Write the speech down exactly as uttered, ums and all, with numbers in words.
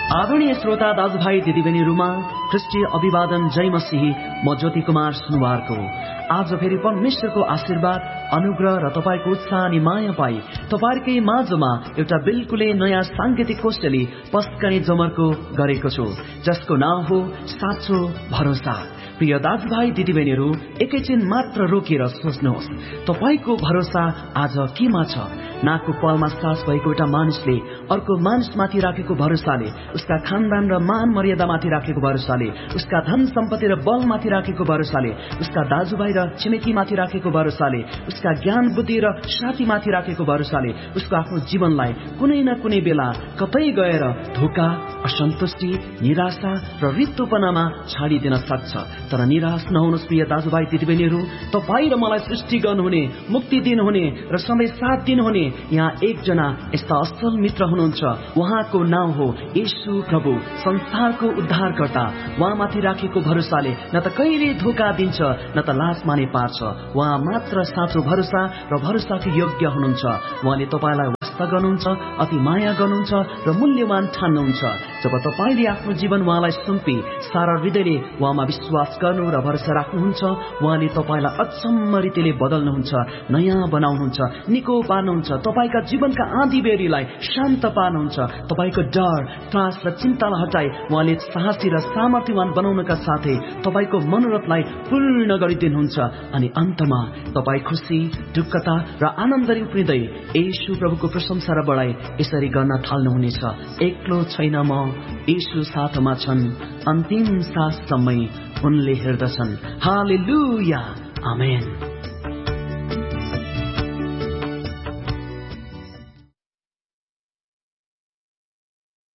आदरणीय श्रोता दाजुभाइ दिदीबहिनीहरूमा ख्रिस्टीय अभिवादन जय मसीह। म ज्योति कुमार सुनुवारको आज फेरि परमेश्वरको आशीर्वाद अनुग्रह र तपाईको उत्साह अनि माया पाई तपाईकै माझमा एउटा बिल्कुलै नयाँ सांगीतिक कोशली पस्कने जमर्को गरेको छु, जसको नाम हो साँचो भरोसा। प्रिय दाजुभाइ दिदीबहिनीहरू, एकैछिन मात्र रोकेर सोच्नुहोस्, तपाईको भरोसा आज केमा छ? नाकको पलमा सास भएको एउटा मानिसले अर्को मानिसमाथि राखेको भरोसाले, उसका खानदान र मान मर्यादामाथि राखेको भरोसाले, उसका धन सम्पत्ति र बलमाथि राखेको भरोसाले, उसका दाजुभाइ र छिमेकीमाथि राखेको भरोसाले, उसका ज्ञान बुद्धि र साथीमाथि राखेको भरोसाले उसको आफ्नो जीवनलाई कुनै न कुनै बेला कतै गएर धोका, असन्तुष्टि, निराशा र रित्तोपनामा छाडिदिन सक्छ। तर निराश नहुनुहोस् प्रिय दाजुभाइ दिदीबहिनीहरू, तपाई र मलाई सृष्टि गर्नुहुने, मुक्ति दिनुहुने र सधैँ साथ दिनुहुने यहाँ एकजना यस्ता असल मित्र हुनुहुन्छ। उहाँको नाम हो येशू प्रभु, संसारको उद्धारकर्ता। उहाँमाथि राखेको भरोसाले न त कहिले धोका दिन्छ न त लाज माने पार्छ। उहाँ मात्र साँचो भरोसा र भरोसाको योग्य हुनुहुन्छ। उहाँले तपाईलाई वास्ता गर्नुहुन्छ, अति माया गर्नुहुन्छ र मूल्यवान ठान्नुहुन्छ। जब तपाईले आफ्नो जीवन उहाँलाई सुम्पी सारा हृदयले उहाँमा विश्वास गर्नु र भरोसा राख्नुहुन्छ, उहाँले तपाईलाई अचम्म रीतिले बदल्नुहुन्छ, नयाँ बनाउनुहुन्छ, निको पार्नुहुन्छ, तपाईका जीवनका आँधी बेरीलाई शान्त पार्नुहुन्छ। तपाईको डर, त्रास र चिन्तालाई हटाई उहाँले साहसी र सामर्थ्यवान बनाउनका साथै तपाईको मनोरथलाई पूर्ण गरिदिनुहुन्छ। अनि अन्तमा तपाई खुसी, दुःखता र आनन्दले उफ्रिँदै येशू प्रभुको प्रशंसा र बढाई यसरी गर्न थाल्नुहुनेछ। एक्लो छैन म, येशू साथमा छन्, अन्तिम साससम्मै उनले हेर्दछन्। हालेलुया, आमेन।